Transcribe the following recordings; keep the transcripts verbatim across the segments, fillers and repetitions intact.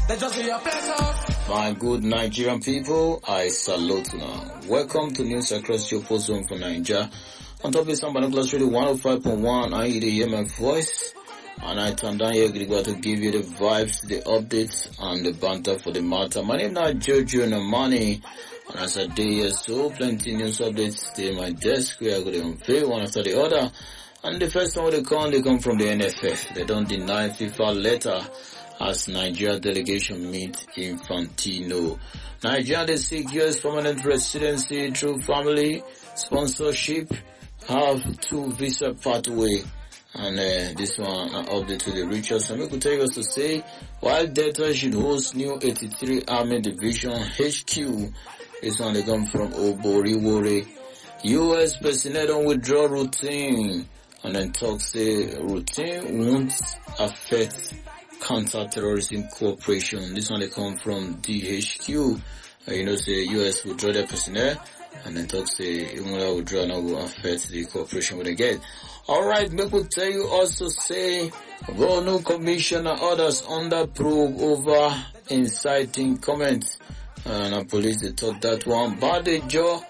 My good Nigerian people, I salute you now. Welcome to News Across your post zone for Nigeria. On top of this, I'm Binoculars Radio one oh five point one. I hear my voice. And I turn down here to give you the vibes, the updates, and the banter for the matter. My name is Jojo Namani. And as I day here, so plenty news updates stay my desk. We are going to unveil one after the other. And the first one they come, they come from the N F F. They don't deny FIFA letter as Nigeria delegation meet Infantino. Nigeria, they seek U S permanent residency through family sponsorship, have two visa pathway. And uh, this one, an update to the richest. And we could tell you to say, while Delta should host new eighty-three Army Division H Q, this one they come from Oboriwore. U S personnel don't withdraw routine. And then talk say routine won't affect counter-terrorism cooperation. This one they come from D H Q. Uh, you know, say U S withdraw their personnel. And then talk say even though withdraw now will affect the cooperation with the get. Alright, me could tell you also say Governor Commission and others under probe over inciting comments. And the police they talk that one. Badejo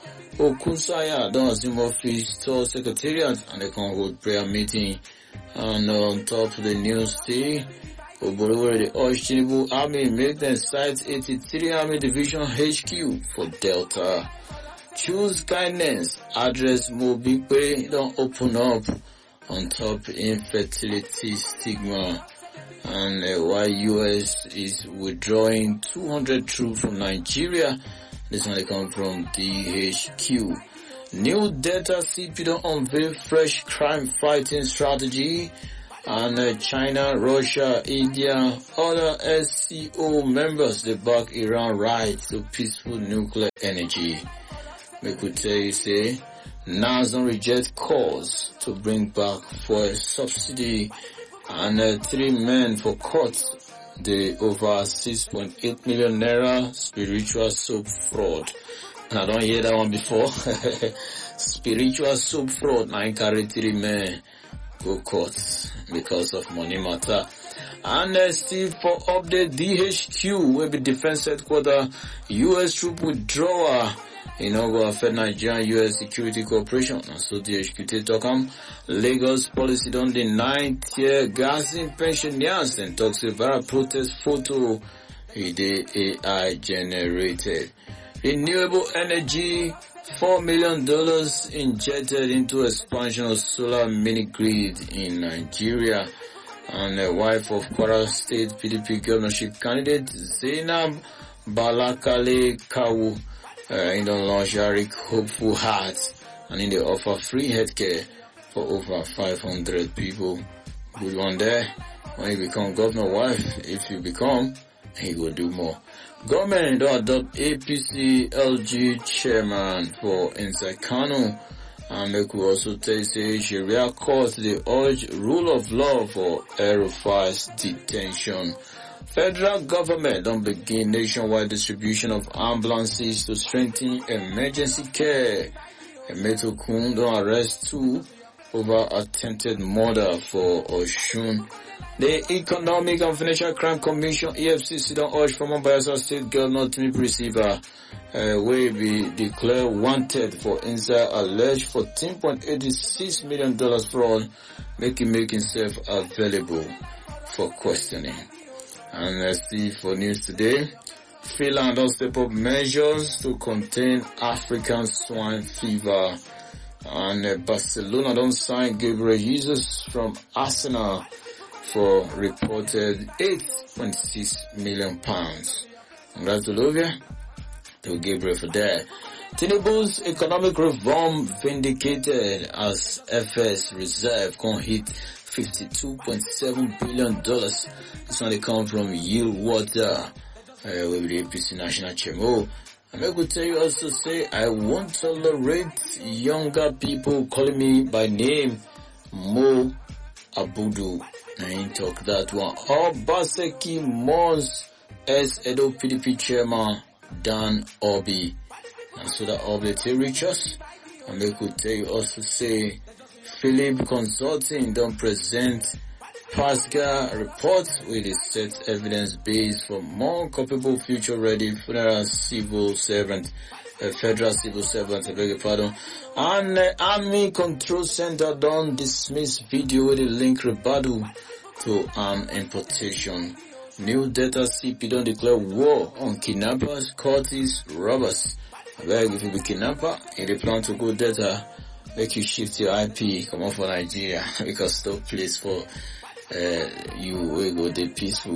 Okusaya don't assume office to secretariat and they can hold prayer meeting. And on top of the news today, Oboriwore the urge Tinubu Army make them site eighty-three Army Division H Q for Delta. Choose kindness, address Mobipe, don't open up on top infertility stigma. And uh, why U S is withdrawing two hundred troops from Nigeria. This one they come from D H Q. New Delta C P don't unveil fresh crime fighting strategy. And uh, China, Russia, India, other S C O members, they back Iran right to peaceful nuclear energy. We could tell you, say, NASA reject calls to bring back fuel subsidy, and uh, three men for court, the over six point eight million naira spiritual soap fraud. And I don't hear that one before. Spiritual soap fraud, nine carry three men go court because of money matter. And uh, still for update, D H Q will be defense headquarters, U S troop withdrawal. You know, go affect Nigerian U S security cooperation. And so D H Q talk am. Lagos policy don't deny tear gassing pensioners and talks about protest photo. The A I generated. Renewable energy, four million dollars injected into expansion of solar mini grid in Nigeria. And the wife of Kwara State P D P governorship candidate Zainab Balakale Kawu uh, in the launch Arik Hopeful Heart, and in the offer free healthcare for over five hundred people. Good one there. When you become governor wife, if you become, he will do more. Government don't adopt A P C L G chairman for inside Kano. And they could also tell say Sharia court the urge rule of law for El-Rufai's detention. Federal government don't begin nationwide distribution of ambulances to strengthen emergency care. Emeto Kun don't arrest two over attempted murder for Oshun. The Economic and Financial Crime Commission E F C C don't urge former Bayelsa State Governor Timi Receiver uh, will be declared wanted for inside alleged fourteen point eight six million dollars fraud, making make himself available for questioning. And let's see for news today. Finland don't step up measures to contain African swine fever. And uh, Barcelona don't sign Gabriel Jesus from Arsenal for reported eight point six million pounds. Congratulations to Gabriel for that. Tinubu's economic reform vindicated as F S reserve can hit fifty-two point seven billion dollars. This one they come from Yield Water uh, with the A P C National Chairman. And I could tell you also say, I won't tolerate younger people calling me by name Mo Abudu. I ain't talk that one. Obaseki Mons as Edo P D P Chairman Dan Obi. And so that Obi to reach us. And they could tell you also say, Philip Consulting don't present Pascal report with a set evidence base for more culpable future-ready federal civil servant, uh, federal civil servant, I beg your pardon. And uh, Army Control Center don't dismiss video with a link rebuttal to arm importation. New data C P don't declare war on kidnappers, cultists, robbers. I beg if you be kidnapper, if you plan to go data, make you shift your I P, come on for Nigeria, because no place for uh, you will go the peaceful.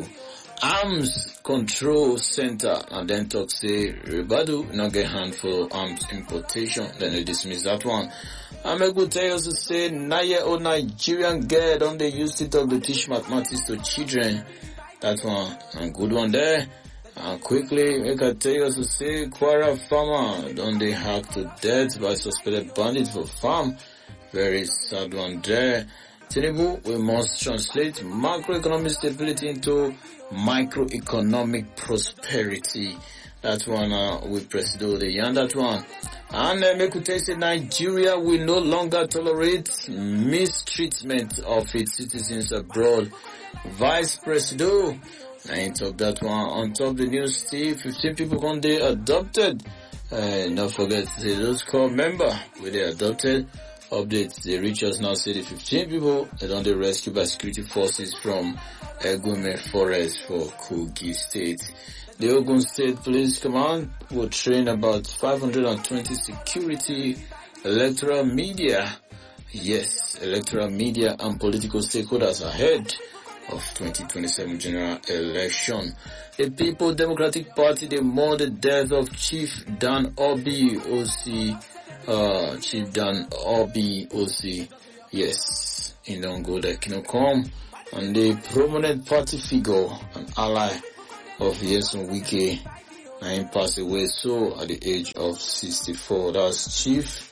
Arms Control Center and then talk say rebuttal not get hand for arms importation, then they dismiss that one. I'm a good tell us to say nine year old Nigerian girl don't they use it up to teach mathematics to children. That one a good one there. And quickly make I tell you to say Kwara farmer don't they hack to death by suspected bandits for farm. Very sad one there. Tinubu, we must translate macroeconomic stability into microeconomic prosperity. That one uh, with Presido the and that one. And uh, make we tell you Nigeria will no longer tolerate mistreatment of its citizens abroad. Vice Presido, I ain't talk that one. On top the news, Steve, fifteen people gone they adopted. Uh, don't forget the those core member with the adopted. Updates, they reach us now, say the fifteen people that on the rescued by security forces from Egume Forest for Kogi State. The Ogun State Police Command will train about five hundred twenty security, electoral media, yes, electoral media and political stakeholders ahead of twenty twenty-seven general election. The People Democratic Party, they mourn the death of Chief Dan Obi O C. Uh, Chief Dan Obi O C, yes, in don't go that can come, and the prominent party figure and ally of Yeson Wike, and passed away so at the age of sixty-four. That's Chief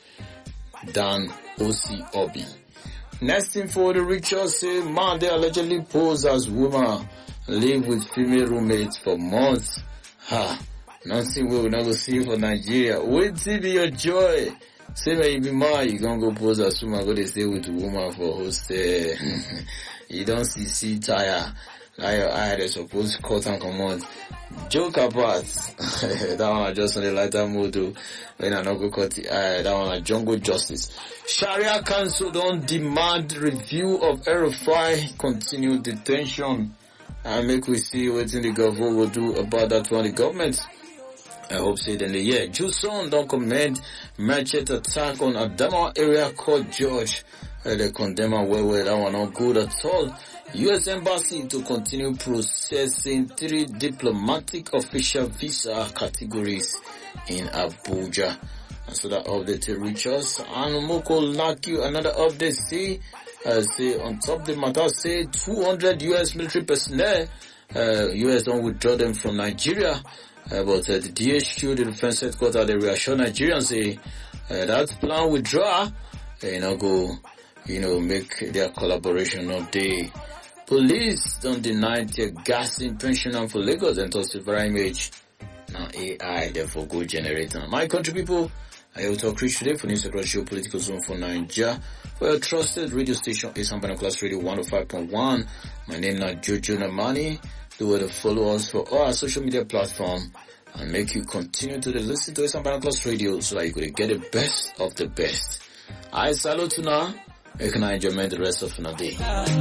Dan O C Obi. Next thing for the rituals, say man they allegedly pose as woman, live with female roommates for months. Ha. Nothing we will not go see for Nigeria. Wait till be your joy. Say when you be mad, you gonna go pose as woman, go to stay with the woman for hostel. You don't see see tire. Now your eye they supposed to cut and come on. Joke apart. That one I just on the lighter mood too. When I not go cut the eye, that one I jungle justice. Sharia Council don't demand review of R F I continued detention. And make we see what the government will do about that one. The government, I hope say then the year. Juson don't commend merchant attack on Adama area court judge. Uh, they condemn well, well, that one not good at all. U S Embassy to continue processing three diplomatic official visa categories in Abuja. And so that update to reach us. And Moko Lakyu, another update, see, uh, say on top the matter, say two hundred U S military personnel, uh, U S don't withdraw them from Nigeria. Uh, but uh, the D H Q, the defense headquarters, they reassure Nigerians, say, uh, that plan withdraw, uh, you know, go, you know, make their collaboration of day. Police don't deny their gassing pensioner for Lagos and toss the image. Now A I, therefore go generator. My country people, I will talk rich today for news across your political zone for Nigeria. For your trusted radio station is Sambana Class Radio one oh five point one. My name is Jojo Namani. Do well to follow us for all our social media platform and make you continue to listen to Sambana Class Radio so that you could get the best of the best. I salute you now. You can enjoy the rest of the day.